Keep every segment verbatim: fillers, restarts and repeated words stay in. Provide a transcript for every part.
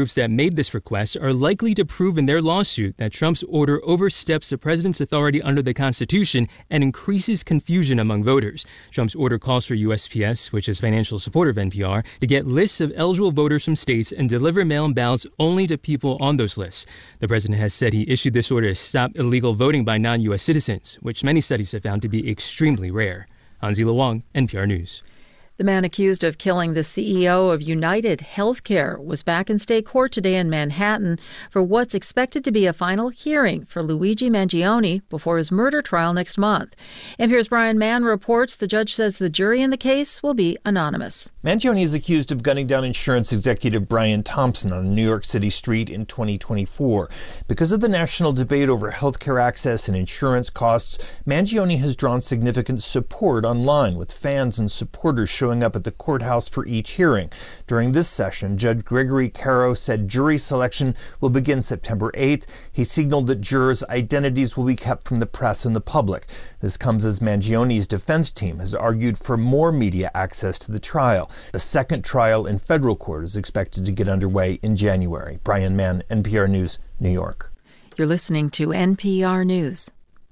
groups that made this request are likely to prove in their lawsuit that Trump's order oversteps the president's authority under the Constitution and increases confusion among voters. Trump's order calls for U S P S, which is financial support of N P R, to get lists of eligible voters from states and deliver mail-in ballots only to people on those lists. The president has said he issued this order to stop illegal voting by non-U S citizens, which many studies have found to be extremely rare. Hansi Wang, N P R News. The man accused of killing the C E O of United Healthcare was back in state court today in Manhattan for what's expected to be a final hearing for Luigi Mangione before his murder trial next month. N P R's Brian Mann reports the judge says the jury in the case will be anonymous. Mangione is accused of gunning down insurance executive Brian Thompson on a New York City street in twenty twenty-four. Because of the national debate over healthcare access and insurance costs, Mangione has drawn significant support online, with fans and supporters showing showing up at the courthouse for each hearing. During this session, Judge Gregory Caro said jury selection will begin September eighth. He signaled that jurors' identities will be kept from the press and the public. This comes as Mangione's defense team has argued for more media access to the trial. A second trial in federal court is expected to get underway in January. Brian Mann, N P R News, New York. You're listening to N P R News.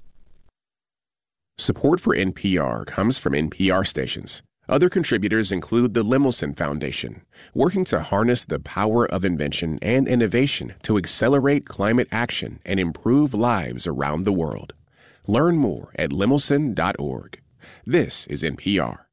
Support for N P R comes from N P R stations. Other contributors include the Lemelson Foundation, working to harness the power of invention and innovation to accelerate climate action and improve lives around the world. Learn more at lemelson dot org. This is N P R.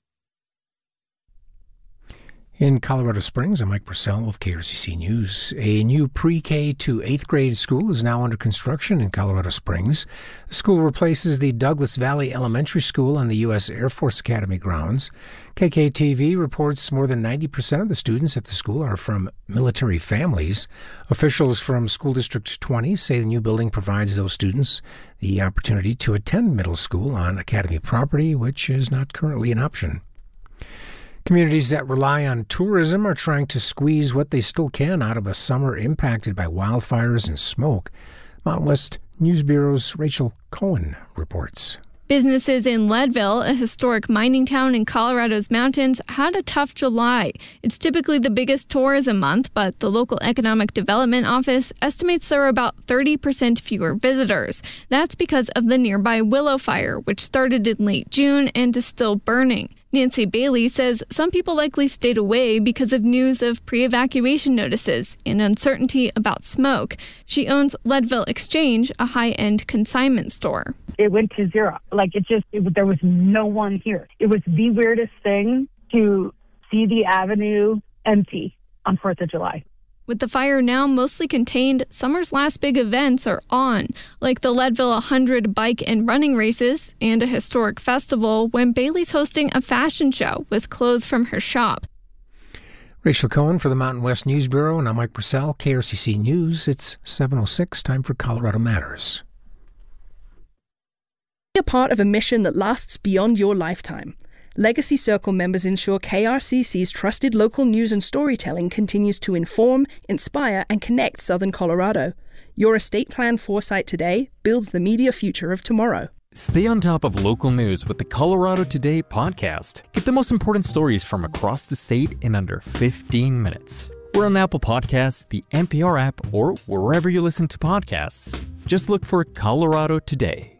In Colorado Springs, I'm Mike Purcell with K R C C News. A new pre-K to eighth grade school is now under construction in Colorado Springs. The school replaces the Douglas Valley Elementary School on the U S Air Force Academy grounds. K K T V reports more than ninety percent of the students at the school are from military families. Officials from School District twenty say the new building provides those students the opportunity to attend middle school on Academy property, which is not currently an option. Communities that rely on tourism are trying to squeeze what they still can out of a summer impacted by wildfires and smoke. Mountain West News Bureau's Rachel Cohen reports. Businesses in Leadville, a historic mining town in Colorado's mountains, had a tough July. It's typically the biggest tourism month, but the local economic development office estimates there are about thirty percent fewer visitors. That's because of the nearby Willow Fire, which started in late June and is still burning. Nancy Bailey says some people likely stayed away because of news of pre-evacuation notices and uncertainty about smoke. She owns Leadville Exchange, a high-end consignment store. It went to zero. Like, it just, it, there was no one here. It was the weirdest thing to see the avenue empty on fourth of July. With the fire now mostly contained, summer's last big events are on, like the Leadville one hundred bike and running races and a historic festival when Bailey's hosting a fashion show with clothes from her shop. Rachel Cohen for the Mountain West News Bureau, and I'm Mike Purcell, K R C C News. It's seven oh six, time for Colorado Matters. Be a part of a mission that lasts beyond your lifetime. Legacy Circle members ensure K R C C's trusted local news and storytelling continues to inform, inspire, and connect Southern Colorado. Your estate plan foresight today builds the media future of tomorrow. Stay on top of local news with the Colorado Today podcast. Get the most important stories from across the state in under fifteen minutes. We're on Apple Podcasts, the N P R app, or wherever you listen to podcasts. Just look for Colorado Today.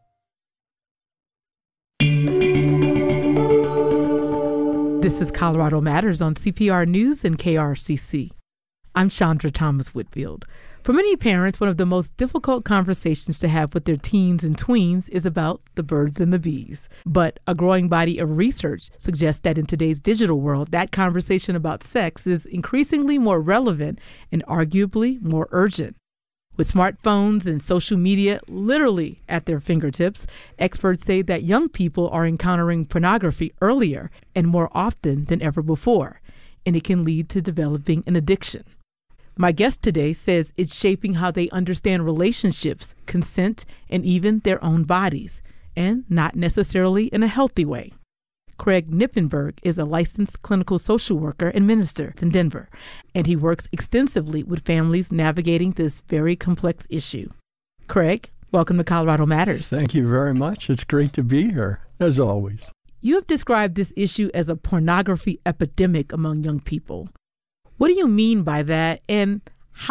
This is Colorado Matters on C P R News and K R C C. I'm Chandra Thomas Whitfield. For many parents, one of the most difficult conversations to have with their teens and tweens is about the birds and the bees. But a growing body of research suggests that in today's digital world, that conversation about sex is increasingly more relevant and arguably more urgent. With smartphones and social media literally at their fingertips, experts say that young people are encountering pornography earlier and more often than ever before, and it can lead to developing an addiction. My guest today says it's shaping how they understand relationships, consent, and even their own bodies, and not necessarily in a healthy way. Craig Knippenberg is a licensed clinical social worker and minister in Denver, and he works extensively with families navigating this very complex issue. Craig, welcome to Colorado Matters. Thank you very much. It's great to be here, as always. You have described this issue as a pornography epidemic among young people. What do you mean by that, and